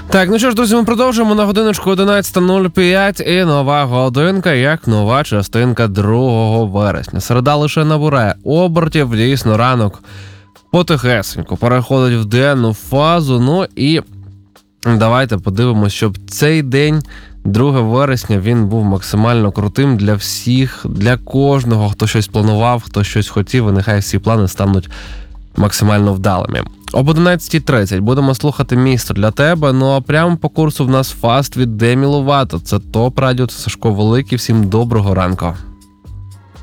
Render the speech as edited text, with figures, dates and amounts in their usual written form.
Так, ну що ж, друзі, ми продовжуємо на годиночку 11:05 і нова годинка, як нова частинка 2 вересня. Середа лише набирає обертів, дійсно ранок потихесенько переходить в денну фазу, ну і давайте подивимося, щоб цей день, 2 вересня, він був максимально крутим для всіх, для кожного, хто щось планував, хто щось хотів, і нехай всі плани стануть максимально вдалими. Об 11:30 будемо слухати «Місто для тебе», ну а прямо по курсу в нас фаст від Демі Ловато. Це ТОП Радіо, це Сашко Великий. Всім доброго ранку.